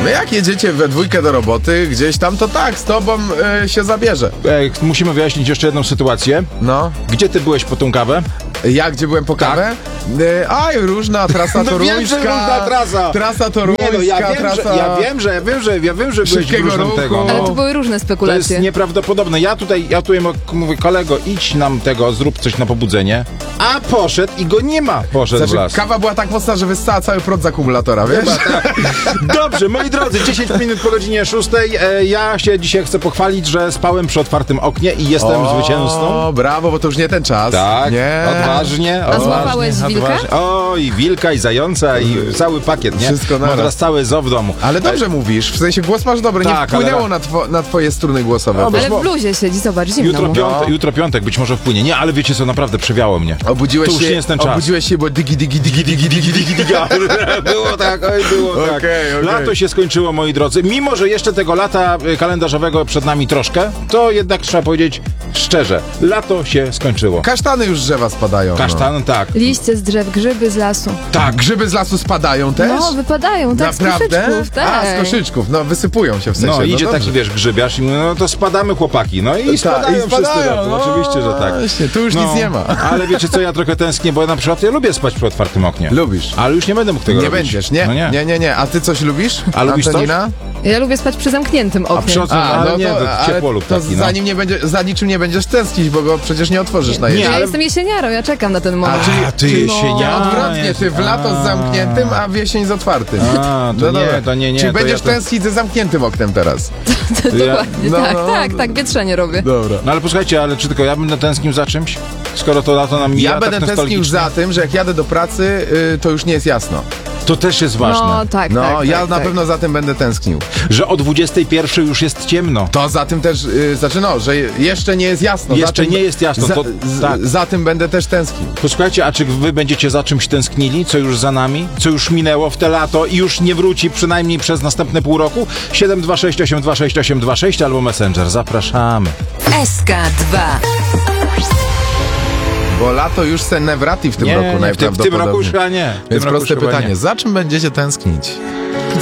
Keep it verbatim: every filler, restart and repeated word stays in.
No jak jedziecie we dwójkę do roboty gdzieś tam, to tak, z tobą y, się zabierze. Ej, musimy wyjaśnić jeszcze jedną sytuację. No. Gdzie ty byłeś po tą kawę? Ja gdzie byłem po kawę? Y, aj, różna trasa No toruńska. wiem, że różna trasa. Trasa toruńska, Nie no, ja wiem, trasa... że, ja wiem, że, ja wiem, że, ja wiem, że byłeś Szybkiego w różnym ruchu. tego. Ale No. to były różne To jest spekulacje. nieprawdopodobne. Ja tutaj, ja tutaj mówię, kolego, idź nam tego, zrób coś na pobudzenie. A poszedł i go nie ma. Poszedł w Znaczy, las. kawa była tak mocna, że wyssała cały prąd z akumulatora, wiesz? Dobrze, moi drodzy, dziesięć minut po godzinie szóstej. E, ja się dzisiaj chcę pochwalić, że spałem przy otwartym oknie i jestem o, zwycięzcą. O, brawo, bo to już nie ten czas. Tak, nie. odważnie. A odważnie, złapałeś wilka? odważnie. O, i wilka, i zająca, i cały pakiet, nie? Wszystko Mam naraz. teraz całe zoo w domu. Ale dobrze mówisz, w sensie głos masz dobry, Tak, nie wpłynęło ale- na, two, na twoje struny głosowe. No, Ale bo- w bluzie siedzi, zobacz, zimno Jutro, mu. piątek, No. jutro piątek, być może wpłynie. Nie, ale wiecie co, naprawdę przewiało mnie. Obudziłeś To już się, nie jest ten czas. obudziłeś się, bo digi, digi, digi, digi, digi, digi, digi. Było tak, oj, było tak. Okej, okej. Lato się skończyło, moi drodzy. Mimo, że jeszcze tego lata y, kalendarzowego przed nami troszkę, to jednak trzeba powiedzieć szczerze, lato się skończyło. Kasztany już z drzewa spadają. Kasztan, tak. Liście z drzew, grzyby z lasu. No. Tak, grzyby z lasu spadają też? No, wypadają, tak, Naprawdę? z koszyczków, tak. A, z koszyczków, no wysypują się w sensie. No, idzie dobrze. taki, wiesz, grzybiarz i mówi, no to spadamy, chłopaki. No i Tak, spadają, i wszyscy spadają, razem. no, Oczywiście, że tak. właśnie, tu już No, nic nie ma. Ale wiecie co, ja trochę tęsknię, bo ja na przykład ja lubię spać przy otwartym oknie. Lubisz. Ale już nie będę mógł tego Nie robić. będziesz, nie? No nie. nie, nie, nie. A ty coś lubisz? A lubisz coś? Antonina? Ja lubię spać przy zamkniętym A oknie. przy otwartym, A, ale no nie, to, to ale ciepło lub to taki, za no. nim nie będzie, za niczym nie będziesz tęsknić, bo go przecież nie otworzysz na jesień. Ja ale- jestem jesieniarą, ja czekam na ten moment. czyli- A, ty czyli- jesieniara Odwrotnie, ty w jesteś. lato z A. zamkniętym, a w jesień z otwartym. A, to No nie, dobra. to nie, nie. Czyli to będziesz ja to... tęsknić ze zamkniętym oknem teraz. Dokładnie, no, tak, no, tak, no. tak, wietrzenie robię. Dobra. No ale posłuchajcie, ale czy tylko ja będę tęsknił za czymś? Skoro to lato nam mija Ja tak będę tęsknił nostalgicznie? za tym, że jak jadę do pracy, y, to już nie jest jasno. To też jest ważne. No tak, No, tak, ja tak, na tak. pewno za tym będę tęsknił. Że o dwudziestej pierwszej już jest ciemno. To za tym też, y, znaczy no, że jeszcze nie jest jasno. Jeszcze za tym, nie jest jasno, Za, to- z, tak. za tym będę też tęsknił. Posłuchajcie, a czy wy będziecie za czymś tęsknili, co już za nami, co już minęło w te lato i już nie wróci przynajmniej przez następne pół roku? siedem dwa sześć osiem dwa sześć osiem dwa sześć albo Messenger. Zapraszamy. S K dwa. Bo lato już se ne wrati w tym Nie, roku nie, w tym, w tym najprawdopodobniej. roku już chyba nie. W tym Więc roku proste już chyba pytanie, nie. za czym będziecie tęsknić?